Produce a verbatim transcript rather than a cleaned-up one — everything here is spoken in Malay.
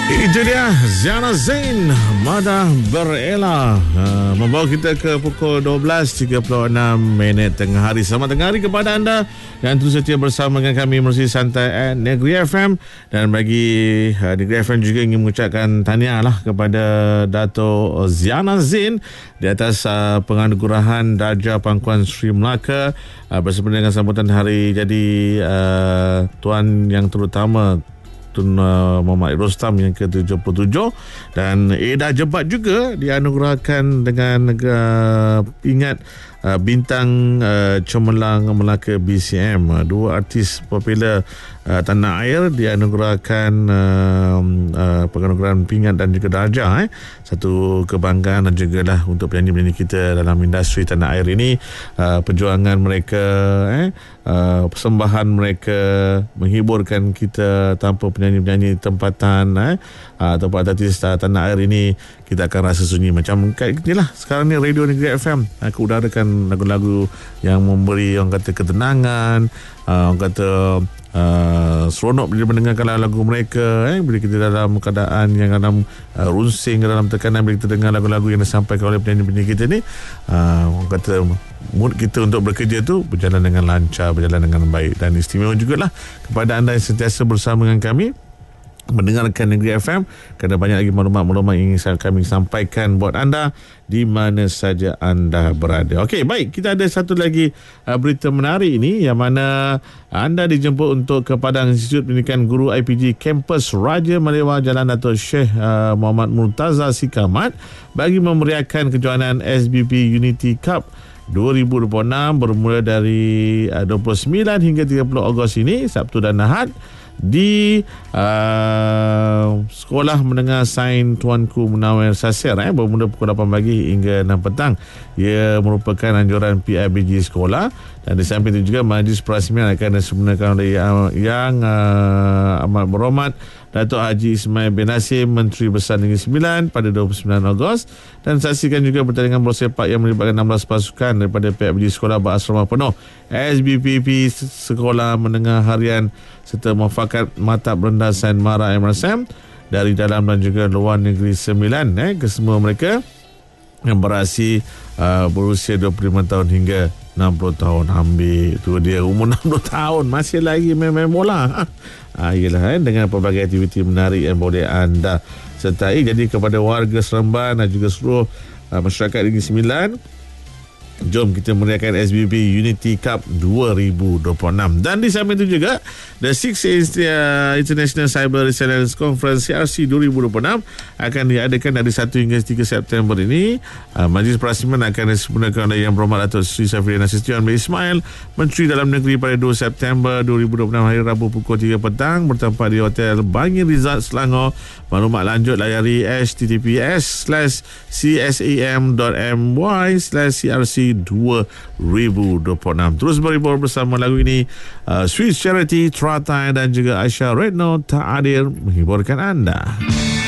Itu dia Ziana Zain, Madah Berela, uh, membawa kita ke pukul dua belas tiga puluh enam minit tengah hari. Selamat tengah hari kepada anda yang terus setia bersama dengan kami Menerusi Santai at Negeri F M. Dan bagi uh, Negeri F M juga ingin mengucapkan tahniah lah kepada Dato' Ziana Zain di atas uh, penganugerahan darjah Pangkuan Sri Melaka uh, bersama dengan sambutan hari jadi uh, Tuan Yang Terutama Tun uh, Muhammad Rostam yang ke tujuh puluh tujuh. Dan Eda Jebat juga dianugerahkan dengan uh, ingat uh, bintang uh, cemerlang Melaka B C M. Uh, dua artis popular uh, tanah air dianugerahkan uh, uh, penganugerahan pingat dan juga darjah. Eh. Satu kebanggaan dan juga lah untuk penyanyi-penyanyi kita dalam industri tanah air ini. Uh, perjuangan mereka, eh, uh, persembahan mereka menghiburkan kita tanpa penyanyi-penyanyi tempatan, eh, ataupun artis tanah air ini, kita akan rasa sunyi. Macam inilah sekarang ni Radio Negeri F M aku udarakan lagu-lagu yang memberi orang kata ketenangan, uh, orang kata uh, seronok bila mendengarkan lagu mereka, eh, bila kita dalam keadaan yang dalam uh, runsing, dalam tekanan, bila kita dengar lagu-lagu yang disampaikan oleh penyanyi-penyanyi kita ni, uh, orang kata mood kita untuk bekerja tu berjalan dengan lancar, berjalan dengan baik. Dan istimewa jugalah kepada anda yang sentiasa bersama dengan kami mendengarkan Negeri F M, kerana banyak lagi maklumat-maklumat yang ingin kami sampaikan buat anda di mana saja anda berada. Okey, baik, kita ada satu lagi uh, berita menarik ini, yang mana anda dijemput untuk ke Padang Institut Pendidikan Guru I P G Kampus Raja Malewah Jalan Dato' Syekh uh, Muhammad Murtaza Sikamat bagi memeriahkan kejohanan S B P Unity Cup dua ribu dua puluh enam bermula dari uh, dua puluh sembilan hingga tiga puluh Ogos ini, Sabtu dan Ahad, di uh, Sekolah Menengah Sains Tuanku Munawir Sasir, eh, bermula pukul lapan pagi hingga enam petang. Ia merupakan anjuran P I B G sekolah. Dan di samping itu juga majlis perasmian akan disempurnakan oleh yang, yang uh, amat berhormat Datuk Haji Ismail bin Nasim, Menteri Besar Negeri Sembilan, pada dua puluh sembilan Ogos. Dan saksikan juga pertandingan bola sepak yang melibatkan enam belas pasukan daripada P I B G sekolah berasrama penuh, S B P P Sekolah Menengah Harian serta Mufakat Mata Rendah Sain Mara M R S M dari dalam dan juga luar negeri sembilan, eh, kesemua mereka yang beraksi uh, berusia dua puluh lima tahun hingga enam puluh tahun. Ambil tu dia, umur enam puluh tahun masih lagi main-main bola. Ah, yelah, eh, dengan pelbagai aktiviti menarik yang boleh anda sertai. Jadi kepada warga Seremban dan juga seluruh uh, masyarakat Negeri Sembilan, jom kita meriahkan S B P Unity Cup dua ribu dua puluh enam. Dan di samping itu juga The Sixth International Cyber Resilience Conference C R C dua ribu dua puluh enam akan diadakan dari satu hingga tiga September ini. uh, Majlis Perasmian akan disempurnakan oleh Yang Berhormat Datuk Seri Safri Nasution bin Ismail, Menteri Dalam Negeri, pada dua September dua ribu dua puluh enam, hari Rabu pukul tiga petang, bertempat di Hotel Bangir Rizal, Selangor. Maklumat lanjut layari h t t p s slash c s a m dot m y slash c r c dua ribu dua puluh enam. Terus berhibur bersama lagu ini, uh, Sweet Charity, Tratai dan juga Aisyah Redno Tak Hadir menghiburkan anda.